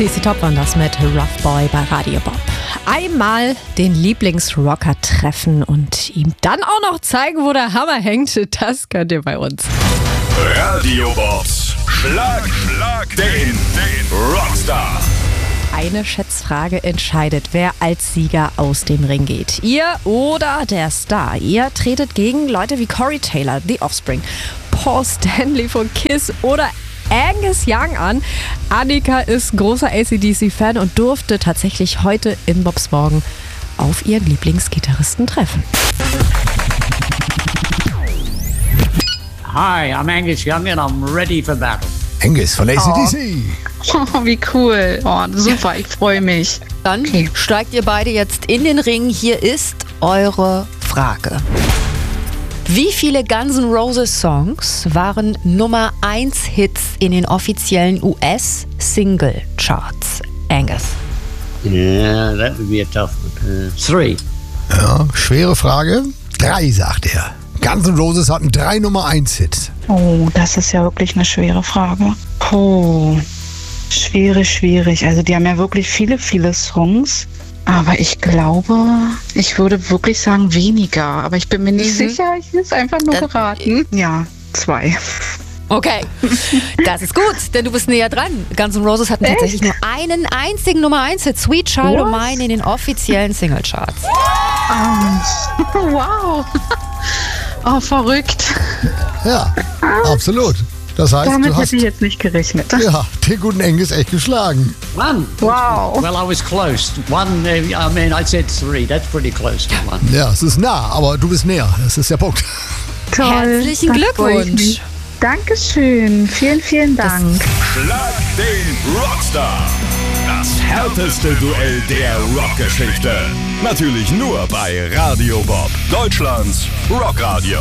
CC Top waren das mit Rough Boy bei Radio Bob. Einmal den Lieblingsrocker treffen und ihm dann auch noch zeigen, wo der Hammer hängt, das könnt ihr bei uns. Radio Bobs Schlag den Rockstar. Eine Schätzfrage entscheidet, wer als Sieger aus dem Ring geht. Ihr oder der Star. Ihr tretet gegen Leute wie Corey Taylor, The Offspring, Paul Stanley von Kiss oder Angus Young an. Annika ist großer AC/DC-Fan und durfte tatsächlich heute in Bobs Morgen auf ihren Lieblingsgitarristen treffen. Hi, I'm Angus Young and I'm ready for battle. Angus von AC/DC. Oh, wie cool. Oh, super, ich freue mich. Dann steigt ihr beide jetzt in den Ring. Hier ist eure Frage. Wie viele Guns N' Roses Songs waren Nummer 1 Hits in den offiziellen US-Single-Charts? Angus. Yeah, that would be a tough one. 3. Ja, schwere Frage. 3, sagt er. Guns N' Roses hatten 3 Nummer 1 Hits. Oh, das ist ja wirklich eine schwere Frage. Oh, schwierig. Also die haben ja wirklich viele Songs. Aber ich glaube, ich würde wirklich sagen weniger. Aber ich bin mir nicht sicher. Ich will es einfach nur geraten. Ja, 2. Okay, das ist gut, denn du bist näher dran. Guns N' Roses hatten tatsächlich nur einen einzigen Nummer 1 Hit, Sweet Child O' Mine, in den offiziellen Singlecharts. Wow. Oh, verrückt. Ja, absolut. Das heißt, Damit du hast hätte ich jetzt nicht gerechnet. den guten Angus echt geschlagen. 1. Wow. Well, I was close. 1, I mean, I said 3. That's pretty close to 1. Ja, es ist nah, aber du bist näher. Das ist der Punkt. Toll. Herzlichen da freu ich Glückwunsch. mich. Dankeschön. Vielen Dank. Schlag den Rockstar. Das härteste Duell der Rockgeschichte. Natürlich nur bei Radio Bob, Deutschlands Rockradio.